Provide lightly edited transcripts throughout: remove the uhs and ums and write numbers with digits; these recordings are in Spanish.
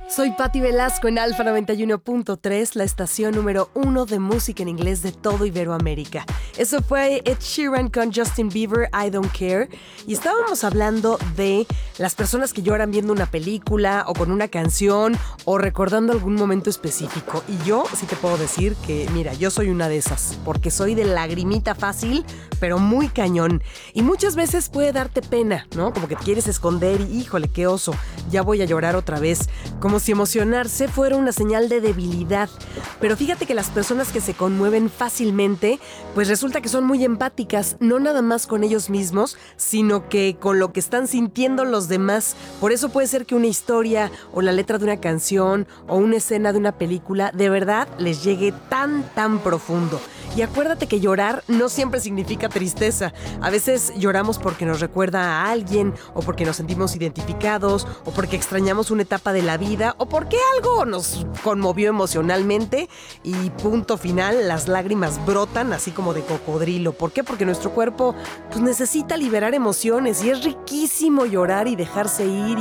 Soy Patti Velasco en Alfa 91.3, la estación número 1 de música en inglés de todo Iberoamérica. Eso fue Ed Sheeran con Justin Bieber, I Don't Care. Y estábamos hablando de las personas que lloran viendo una película o con una canción o recordando algún momento específico. Y yo sí te puedo decir que, mira, yo soy una de esas, porque soy de lagrimita fácil, pero muy cañón. Y muchas veces puede darte pena, ¿no? Como que te quieres esconder y, híjole, qué oso, ya voy a llorar otra vez. Como si emocionarse fuera una señal de debilidad. Pero fíjate que las personas que se conmueven fácilmente, pues resulta que son muy empáticas, no nada más con ellos mismos, sino que con lo que están sintiendo los demás. Por eso puede ser que una historia o la letra de una canción o una escena de una película de verdad les llegue tan profundo. Y acuérdate que llorar no siempre significa tristeza. A veces lloramos porque nos recuerda a alguien, o porque nos sentimos identificados, o porque extrañamos una etapa de la vida, o porque algo nos conmovió emocionalmente y punto final, las lágrimas brotan así como de cocodrilo. ¿Por qué? Porque nuestro cuerpo pues, necesita liberar emociones y es riquísimo llorar y dejarse ir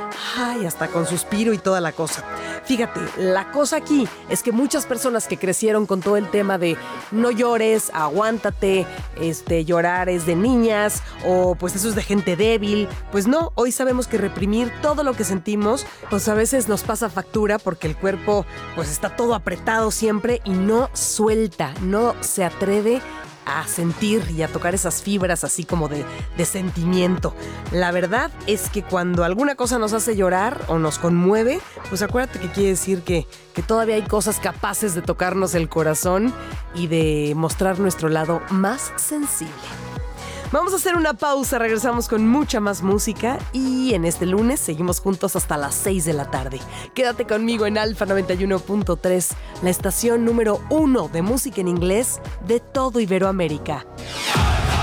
y hasta con suspiro y toda la cosa. Fíjate, la cosa aquí es que muchas personas que crecieron con todo el tema de no llores, aguántate, llorar es de niñas o pues eso es de gente débil, pues no, hoy sabemos que reprimir todo lo que sentimos pues a veces nos pasa factura porque el cuerpo pues está todo apretado siempre y no suelta, no se atreve a sentir y a tocar esas fibras así como de sentimiento. La verdad es que cuando alguna cosa nos hace llorar o nos conmueve, pues acuérdate que quiere decir que todavía hay cosas capaces de tocarnos el corazón y de mostrar nuestro lado más sensible. Vamos a hacer una pausa, regresamos con mucha más música y en este lunes seguimos juntos hasta las 6 de la tarde. Quédate conmigo en Alfa 91.3, la estación número 1 de música en inglés de todo Iberoamérica.